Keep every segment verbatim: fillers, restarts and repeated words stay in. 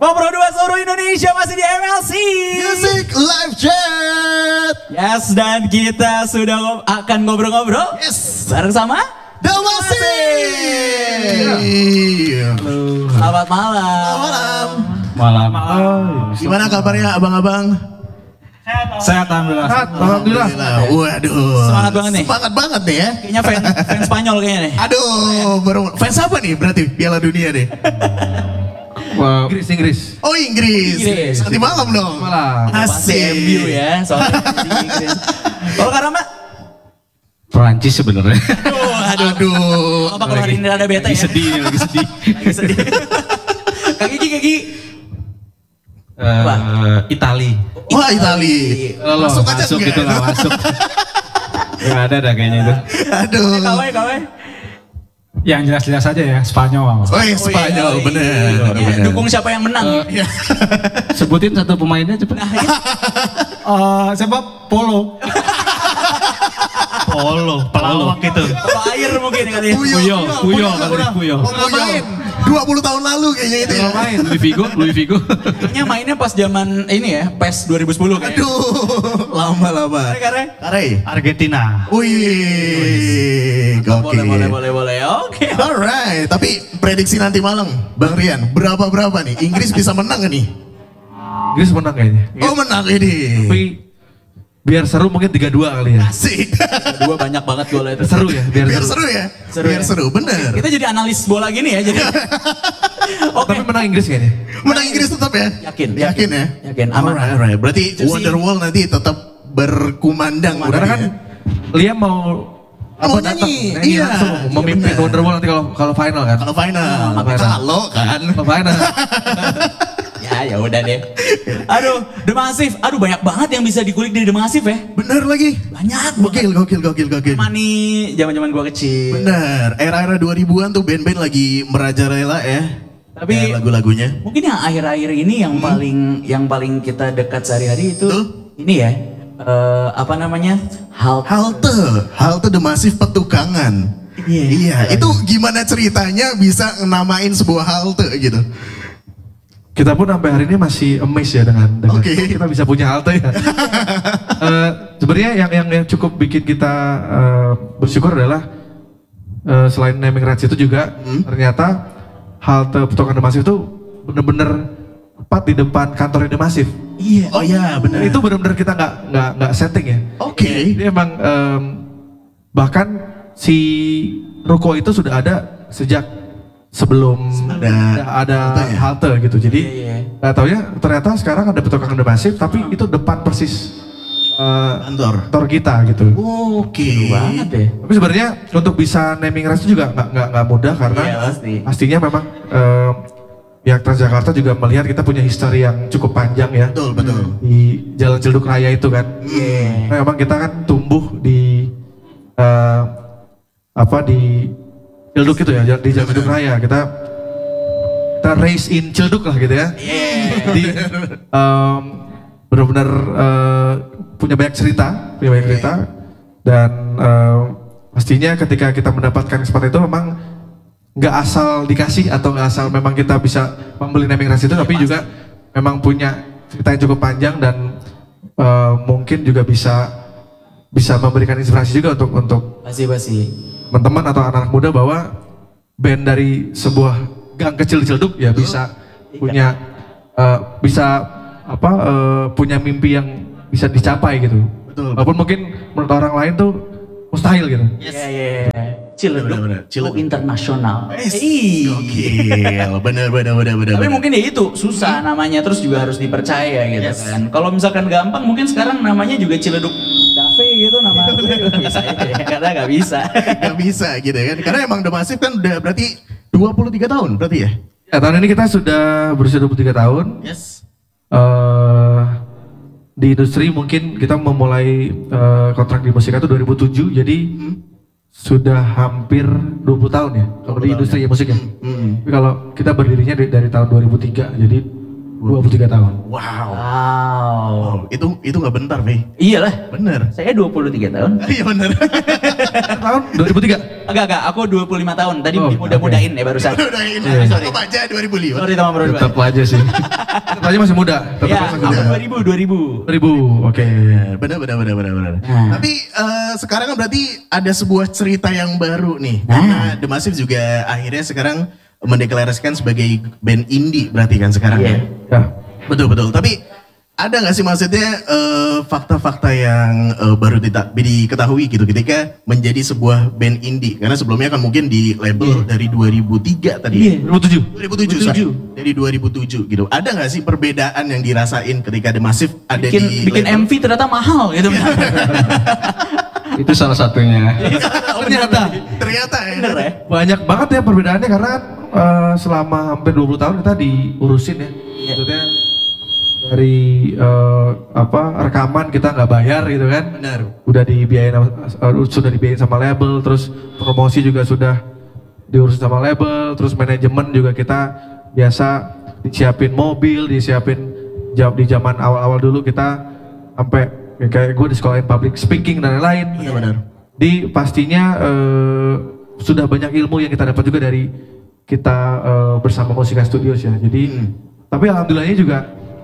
Ngobrol dua seluruh Indonesia masih di M L C Music Live Chat. Yes, dan kita sudah ngob- akan ngobrol-ngobrol. Yes. Bareng sama Damasi. Selamat malam. Malam. Malam. Oh, Gimana kabarnya abang-abang? Sehat alhamdulillah. Alhamdulillah. Waduh. Semangat banget nih. Semangat banget nih ya. Kayaknya fan, fan Spanyol kayaknya nih. Aduh, baru fans apa nih berarti Piala Dunia nih? Wow. Inggris, Inggris. Oh Inggris. Inggris. Nanti malam dong. Malam. Pasti M U ya, soalnya di Inggris. Kalau Karama? Perancis sebenarnya. Aduh, aduh. Aduh. Apa kalau hari ini rada bete Lagi ya? sedih, lagi sedih. Lagi sedih. Kak Gigi, Kak Gigi. Eh, Itali. Wah Itali. Loh, Masuk aja masuk enggak? gitu lah, masuk. Gak ada dah kayaknya itu. Aduh. Kawai, kawai. Yang jelas-jelas aja ya, Spanyol. Oh iya, Spanyol, iya, bener. iya. bener. Dukung siapa yang menang? Iya. Sebutin satu pemainnya cepet. Eh, siapa? Polo. Polo, pelawak itu. Kalau air mungkin kali ya. Puyo, Puyo, Puyo, udah, kali udah. Puyo. Oh, Puyo. dua puluh tahun lalu kayaknya itu ya. Main Louis Figo, Louis Figo. Kayaknya mainnya pas zaman ini ya, P E S dua ribu sepuluh kayaknya. Aduh, lama-lama. Kare, kare. Kare. Argentina. Wih, Boleh, boleh, gokil. boleh, boleh. Oke. Alright, tapi prediksi nanti malam, Bang Rian, berapa-berapa nih? Inggris bisa menang nggak nih? Inggris menang kayaknya. Oh menang ini. Tapi biar seru mungkin tiga dua kali ya. Asik. Dua banyak banget golnya itu. Seru ya, biar, Biar seru. seru ya. Seru Biar ya? seru, bener. Kita jadi analis bola gini ya, jadi. Oke. Tapi menang Inggris kayaknya. Menang Inggris tetap ya? Yakin, Yakin ya? Yakin, aman. Alright, alright. Berarti Chelsea. Wonderwall nanti tetap berkumandang. Karena kan Liam mau Mau apa datang, nyanyi, nyanyi iya. langsung memimpin Iya, bener. Wonderwall nanti kalau kalau final kan. Kalau final, Ah, final. kalau kan. Kalau final. Ya, ya udah deh. Aduh, The Massive. Aduh, banyak banget yang bisa dikulik dari The Massive ya. Bener lagi. Banyak. Gokil, gokil, gokil, gokil. Sama nih, zaman-zaman gua kecil. Bener, era-era dua ribuan tuh band-band lagi merajalela ya. Tapi- Ya, lagu-lagunya. Mungkin yang akhir-akhir ini yang paling yang paling kita dekat sehari-hari itu Betul. ini ya. eh, apa namanya? Halt. Halte, halte The Massive Petukangan. Iya. Iya, itu gimana ceritanya bisa namain sebuah halte gitu? Kita pun sampai hari ini masih amazed ya dengan, dengan Oke. kita bisa punya halte ya. Eh, Sebenarnya yang, yang yang cukup bikin kita eh, bersyukur adalah eh, selain naming rights itu juga ternyata halte Petukangan The Massive itu bener-bener tepat di depan kantornya The Massive. Iya. Oh iya, bener. Itu bener-bener kita nggak nggak nggak setting ya. Oke. Jadi emang em, bahkan si ruko itu sudah ada sejak sebelum Ada ada, halte ya? halte gitu. Jadi Iya, iya. nggak taunya ternyata sekarang ada Petukangan The Massive tapi itu depan persis eh, Kantor. kantor kita gitu. Oke. Seru banget deh. Tapi sebenarnya untuk bisa naming rights itu juga nggak nggak nggak mudah karena Iya, pasti. pastinya memang em, pihak Transjakarta juga melihat kita punya history yang cukup panjang ya Betul, betul. di Jalan Ciledug Raya itu kan. Iya. Nah, memang kita kan tumbuh di eh, apa di Ciledug itu ya, di Jalan Ciledug Raya. Kita kita raise in Ciledug lah gitu ya. Jadi em, benar-benar eh, punya banyak cerita, punya banyak cerita dan em, pastinya ketika kita mendapatkan kesempatan itu memang nggak asal dikasih atau nggak asal memang kita bisa membeli naming rights itu, tapi juga memang punya cerita yang cukup panjang dan eh, mungkin juga bisa bisa memberikan inspirasi juga untuk untuk Pasti, pasti. teman-teman atau anak-anak muda bahwa band dari sebuah gang kecil di Ciledug ya bisa punya eh, bisa apa eh, punya mimpi yang bisa dicapai gitu. Betul. Walaupun mungkin menurut orang lain tuh mustahil gitu. Iya, iya, iya. Ciledug, Benar-benar, Ciledug. go internasional. Yes. Ih. Gokil, bener, bener, bener, bener. Tapi bener. mungkin ya itu susah namanya, terus juga harus dipercaya gitu Yes. kan. Kalau misalkan gampang mungkin sekarang namanya juga Ciledug Cafe gitu nama aku juga bisa aja ya, karena nggak bisa. Gak bisa gitu kan. Karena emang The Massive kan udah berarti dua puluh tiga tahun berarti ya? Ya, tahun ini kita sudah berusia dua puluh tiga tahun. Yes. eh di industri mungkin kita memulai eh, kontrak di musik itu dua ribu tujuh, jadi sudah hampir dua puluh tahun ya kalau di tahun industri ya. musik ya. Hmm. Tapi kalau kita berdirinya dari, dari tahun dua ribu tiga, jadi dua puluh tiga tahun. Wow. Wow. Wow. Itu itu nggak bentar, Vey. Iyalah. Bener. Saya dua puluh tiga tahun. Iya bener. Tahun dua ribu tiga. Enggak, enggak. Aku dua puluh lima tahun. Tadi Oh, muda-mudain ya barusan. Udah ini. Sorry. Aku baca dua ribu lima. Sorry teman berdua. Tetap aja sih. Tetap aja masih muda. Tetap Ya, masih aku muda. dua ribu, dua ribu. dua ribu, oke. Benar, benar, benar, benar, benar. Nah. Tapi eh, sekarang kan berarti ada sebuah cerita yang baru nih. Nah. Karena The Massive juga akhirnya sekarang mendeklarasikan sebagai band indie berarti kan sekarang Iya. ya. Ya. Betul, betul. Tapi ada nggak sih maksudnya eh, fakta-fakta yang eh, baru dita- diketahui gitu ketika menjadi sebuah band indie? Karena sebelumnya kan mungkin di label dari dua ribu tiga tadi. Iya. dua ribu tujuh. dua ribu tujuh, sorry. Dari dua ribu tujuh gitu. Ada nggak sih perbedaan yang dirasain ketika The Massive ada Bikin, di bikin label? M V ternyata mahal gitu. Itu salah satunya. Ternyata. Ternyata ya. Bener ya? Banyak banget ya perbedaannya karena kan eh, selama hampir dua puluh tahun kita diurusin ya. Maksudnya dari eh, apa rekaman kita nggak bayar gitu kan. Benar. Udah dibiayain sama- eh, sudah dibiayain sama label, terus promosi juga sudah diurus sama label, terus manajemen juga kita biasa disiapin mobil, disiapin jam di zaman awal-awal dulu kita sampai ya kayak gue di sekolahin public speaking dan lain-lain. Iya benar. Di pastinya eh, sudah banyak ilmu yang kita dapat juga dari kita eh, bersama Musika Studios ya. Jadi Hmm. tapi alhamdulillahnya juga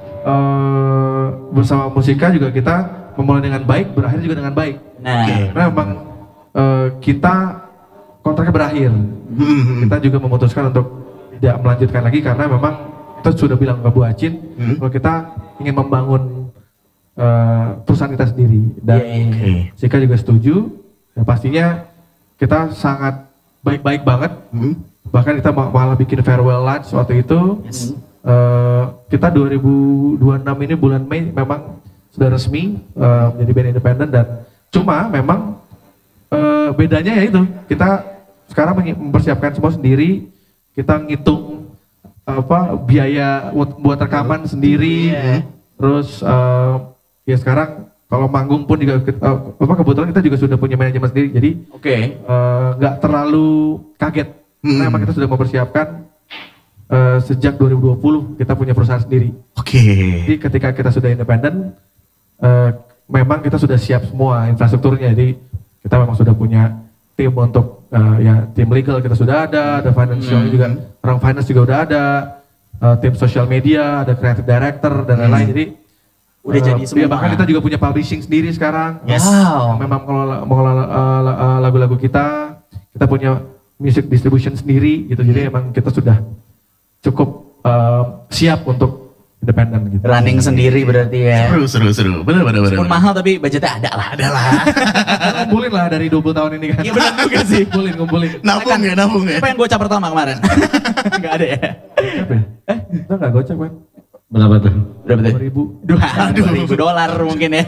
eh, bersama Musika juga kita memulai dengan baik, berakhir juga dengan baik. Nah, Oke. Karena memang eh, kita kontraknya berakhir. Hmm. Kita juga memutuskan untuk tidak melanjutkan lagi karena memang kita sudah bilang ke Bu Acin Hmm. kalau kita ingin membangun eh, perusahaan kita sendiri dan Iya, iya. Oke. Sika juga setuju. Ya pastinya kita sangat baik-baik banget. Hmm. Bahkan kita ma- malah bikin farewell lunch waktu itu. Yes. Eh, kita dua ribu dua puluh enam ini bulan Mei memang sudah resmi eh, menjadi band independen dan cuma memang eh, bedanya ya itu kita sekarang mengi- mempersiapkan semua sendiri. Kita ngitung apa biaya buat, buat rekaman sendiri. Iya. Terus eh, ya sekarang kalau manggung pun juga ke- eh, apa kebetulan kita juga sudah punya manajemen sendiri. Jadi Oke. eh, nggak terlalu kaget. Karena Hmm. memang kita sudah mempersiapkan eh, sejak dua ribu dua puluh kita punya perusahaan sendiri. Oke. Jadi ketika kita sudah independen, eh, memang kita sudah siap semua infrastrukturnya. Jadi kita memang sudah punya tim untuk eh, ya tim legal kita sudah ada, ada financial Hmm. juga, orang finance juga udah ada, eh, tim social media, ada creative director dan lain-lain. Jadi Udah eh, jadi semua. ya bahkan kita juga punya publishing sendiri sekarang. Yes. Wow. Yang memang mengelola, mengelola eh, la- eh, lagu-lagu kita, kita punya music distribution sendiri gitu. Jadi Hmm. emang kita sudah cukup eh, siap untuk independen gitu. Running sendiri berarti ya. Seru, seru, seru. Benar, benar, benar. Meskipun mahal tapi budgetnya ada lah. Ada lah. Ngumpulin lah dari dua puluh tahun ini kan. Iya benar juga sih. Ngumpulin, ngumpulin. Nabung ya, nabung ya. Siapa yang gocap pertama kemarin? Gak ada ya? Eh, kita nggak gocap kan? Berapa tuh? Berapa tuh? dua ribu. Dua ribu dolar mungkin ya.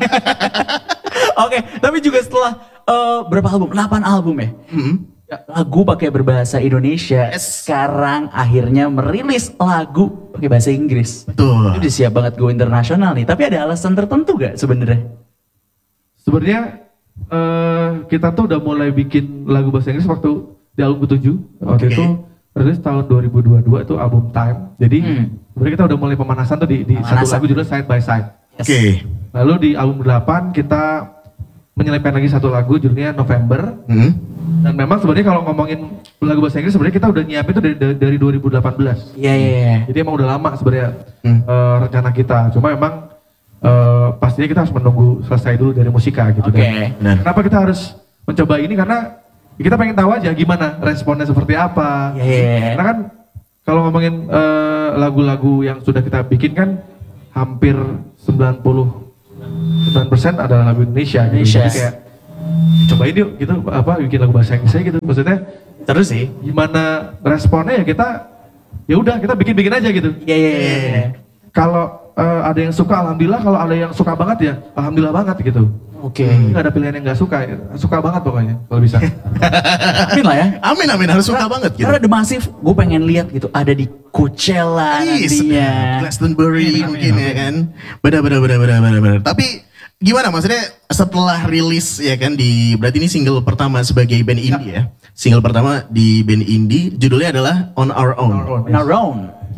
Oke, tapi juga setelah eh, berapa album? delapan album ya? Hmm. Ya, lagu pakai berbahasa Indonesia. Yes. Sekarang akhirnya merilis lagu pakai bahasa Inggris. Betul. Itu udah siap banget go internasional nih. Tapi ada alasan tertentu gak sebenarnya? Sebenarnya eh, kita tuh udah mulai bikin lagu bahasa Inggris waktu di album ketujuh. Waktu Oke. itu rilis tahun dua ribu dua puluh dua itu album Time. Jadi Hmm. sebenarnya kita udah mulai pemanasan tuh di, di satu Pemanasan. lagu judulnya Side by Side. Yes. Oke. Lalu di album delapan kita menyelipkan lagi satu lagu judulnya November. Hmm. Dan memang sebenarnya kalau ngomongin lagu bahasa Inggris sebenarnya kita udah nyiapin itu dari, dari, dari dua ribu delapan belas. Iya, iya, iya. Jadi emang udah lama sebenarnya Hmm. eh, rencana kita. Cuma emang eh, pastinya kita harus menunggu selesai dulu dari musika gitu. Oke. Dan Benar. kenapa kita harus mencoba ini karena kita pengen tahu aja gimana responnya seperti apa. Iya, iya, iya. Karena kan kalau ngomongin eh, lagu-lagu yang sudah kita bikin kan hampir sembilan puluh sembilan persen adalah lagu Indonesia. Gitu. Indonesia. Jadi kayak cobain yuk gitu apa bikin lagu bahasa Inggris aja gitu. Maksudnya Terus sih. gimana responnya ya kita ya udah kita bikin-bikin aja gitu. Iya, iya, iya, iya. Kalau eh, ada yang suka alhamdulillah, kalau ada yang suka banget ya alhamdulillah banget gitu. Oke. Nggak ada pilihan yang nggak suka, suka banget pokoknya kalau bisa. Amin lah ya. Amin, amin. Harus suka banget gitu. Karena The Massive, gue pengen lihat gitu, ada di Coachella Ih, nantinya. sedap. Glastonbury mungkin ya kan. Benar, benar, benar, benar, benar, benar. Tapi gimana maksudnya setelah rilis ya kan di berarti ini single pertama sebagai band indie ya. Single pertama di band indie judulnya adalah On Our Own. On our own.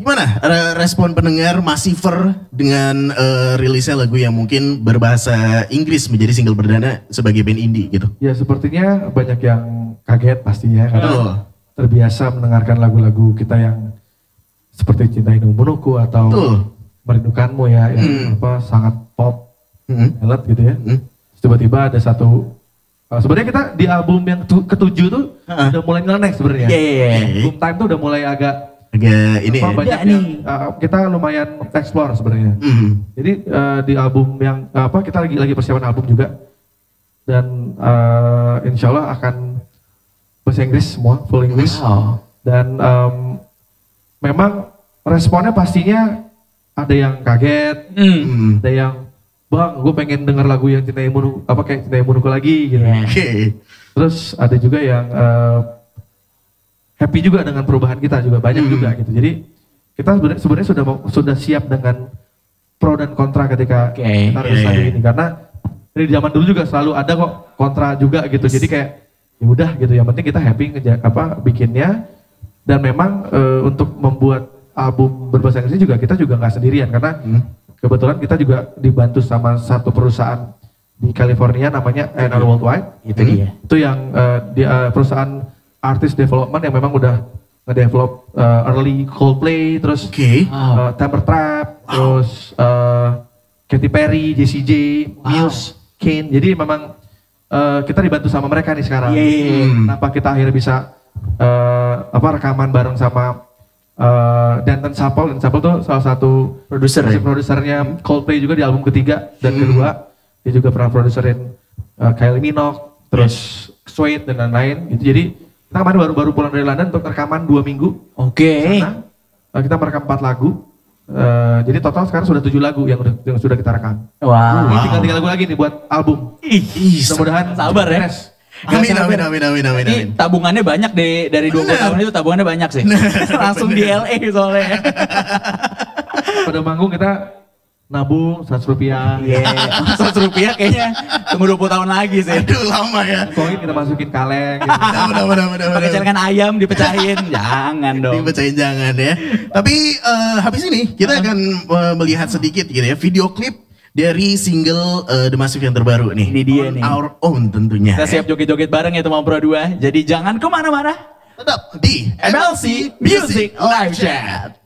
Gimana re- respon pendengar Massiver dengan eh, rilisnya lagu yang mungkin berbahasa Inggris menjadi single perdana sebagai band indie gitu? Ya sepertinya banyak yang kaget pastinya karena Betul. terbiasa mendengarkan lagu-lagu kita yang seperti Cintai Numunuku atau Betul. Merindukanmu ya, yang apa sangat pop, Hmm. ballad gitu ya. Hmm. Tiba-tiba ada satu uh, sebenarnya kita di album yang tu- ketujuh tuh Ha-ha. udah mulai nyeleneh sebenarnya. Iya, iya, iya. Boom Time tuh udah mulai agak Agak ini apa, ya. banyak Ya, nih. yang, uh, kita lumayan explore sebenarnya. Hmm. Jadi uh, di album yang uh, apa kita lagi lagi persiapan album juga dan uh, insya Allah akan bahasa Inggris semua full English Wow. dan um, memang responnya pastinya ada yang kaget, Hmm. Hmm. ada yang bang gue pengen denger lagu yang Cintai Munu apa kayak Cintai Munuku lagi gitu. Iya. Oke. Terus ada juga yang uh, happy juga dengan perubahan kita juga banyak Hmm. juga gitu. Jadi kita sebenarnya sebenarnya sudah mau- sudah siap dengan pro dan kontra ketika Oke. kita rilis Iya, lagu iya. ini karena dari zaman dulu juga selalu ada kok kontra juga gitu. Jadi kayak ya udah gitu. Yang penting kita happy ngeja apa bikinnya dan memang eh, untuk membuat album berbahasa Inggris juga kita juga nggak sendirian karena Hmm. kebetulan kita juga dibantu sama satu perusahaan di California namanya N R Worldwide. Itu dia. Itu yang eh, di, eh, perusahaan artist development yang memang udah nge-develop eh, early Coldplay, terus Oke. Wow. eh, Temper Trap, terus eh, Katy Perry, Jessie J, Muse, Kane. Jadi memang eh, kita dibantu sama mereka nih sekarang. Iya, iya, iya. Hmm. Kenapa kita akhirnya bisa eh, apa rekaman bareng sama eh, Danton Sapol. Dan Sapol tuh salah satu Produser ya? musik produsernya Coldplay juga di album ketiga dan Hmm. kedua. Dia juga pernah produserin eh, Kylie Minogue, terus Suede dan lain-lain. Gitu. Jadi kita kemarin baru-baru pulang dari London untuk rekaman dua minggu. Oke. Sana, eh, kita merekam empat lagu. Eh, jadi total sekarang sudah tujuh lagu yang, udah- yang sudah kita rekam. Wow. Ini tinggal tiga lagu lagi nih buat album. Ih, Ih, Mudah-mudahan sabar ya. beres. Amin amin amin amin amin Ini amin. tabungannya banyak deh, dari dua puluh Bener. tahun itu tabungannya banyak sih. Langsung di L A soalnya. Pada manggung kita nabung seratus rupiah. Iya, seratus rupiah kayaknya tunggu dua puluh tahun lagi sih. Aduh lama ya. Koin kita masukin kaleng. Gitu. Udah udah udah udah. Pakai udah. celengan ayam dipecahin, jangan dong. Dibacain jangan ya. Tapi eh, habis ini kita akan eh, melihat sedikit gitu ya video klip dari single eh, The Massive yang terbaru nih. Ini dia On nih. Our Own tentunya. Kita siap joget-joget bareng ya teman Pro dua. Jadi jangan kemana-mana. Tetap di M L C Music Live Chat.